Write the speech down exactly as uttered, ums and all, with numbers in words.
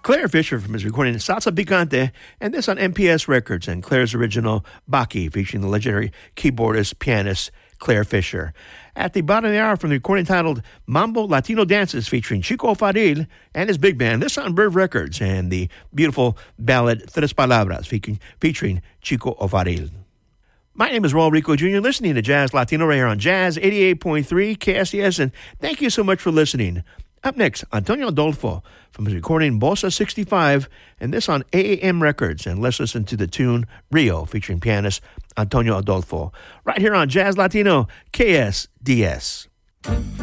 Claire Fisher from his recording Salsa Picante, and this on M P S Records and Claire's original Baki, featuring the legendary keyboardist, pianist Claire Fisher. At the bottom of the hour from the recording titled Mambo Latino Dances, featuring Chico Faril and his big band, this on Verve Records, and the beautiful ballad Tres Palabras, featuring, featuring Chico Faril. My name is Raul Rico Junior, listening to Jazz Latino right here on Jazz eighty-eight point three K S E S, and thank you so much for listening. Up next, Antonio Adolfo from his recording Bossa sixty-five, and this on A A M Records. And let's listen to the tune Rio, featuring pianist Antonio Adolfo, right here on Jazz Latino K S D S.